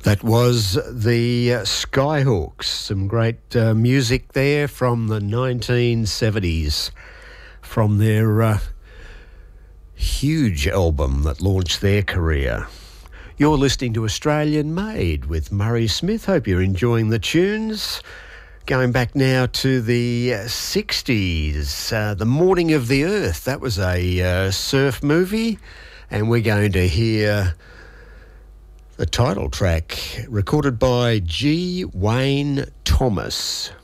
That was the Skyhawks, some great music there from the 1970s, from their huge album that launched their career. You're listening to Australian Made with Murray Smith. Hope you're enjoying the tunes. Going back now to the 60s, The Morning of the Earth. That was a surf movie, and we're going to hear the title track recorded by G. Wayne Thomas.